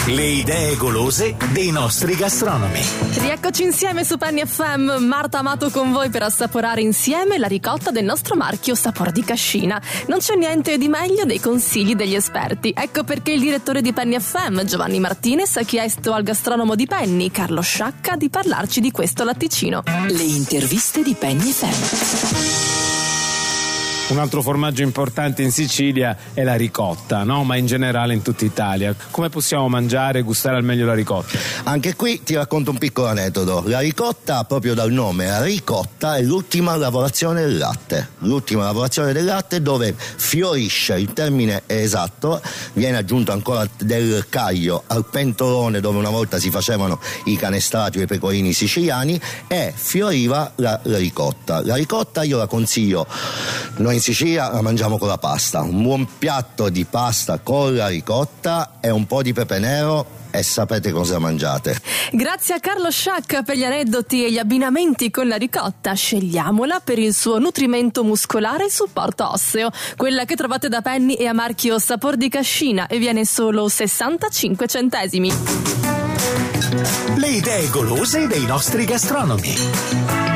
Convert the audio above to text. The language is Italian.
Le idee golose dei nostri gastronomi. Rieccoci insieme su Penny FM, Marta Amato con voi per assaporare insieme la ricotta del nostro marchio Sapor di Cascina. Non c'è niente di meglio dei consigli degli esperti. Ecco perché il direttore di Penny FM, Giovanni Martinez, ha chiesto al gastronomo di Penny, Carlo Sciacca, di parlarci di questo latticino. Le interviste di Penny FM. Un altro formaggio importante in Sicilia è la ricotta, no? Ma in generale in tutta Italia. Come possiamo mangiare e gustare al meglio la ricotta? Anche qui ti racconto un piccolo aneddoto. La ricotta, proprio dal nome, la ricotta è l'ultima lavorazione del latte. L'ultima lavorazione del latte dove fiorisce, il termine è esatto, viene aggiunto ancora del caglio al pentolone dove una volta si facevano i canestrati o i pecorini siciliani e fioriva la ricotta. La ricotta io la consiglio. Noi in Sicilia la mangiamo con la pasta, un buon piatto di pasta con la ricotta e un po' di pepe nero e sapete cosa mangiate. Grazie a Carlo Sciacca per gli aneddoti e gli abbinamenti con la ricotta. Scegliamola per il suo nutrimento muscolare e supporto osseo. Quella che trovate da Penny è a marchio Sapor di Cascina e viene solo 65 centesimi. Le idee golose dei nostri gastronomi.